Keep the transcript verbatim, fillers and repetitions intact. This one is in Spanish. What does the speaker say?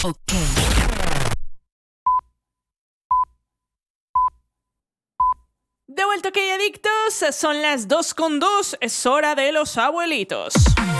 Ok. De vuelta, que hay adictos, son las dos con dos, es hora de los abuelitos.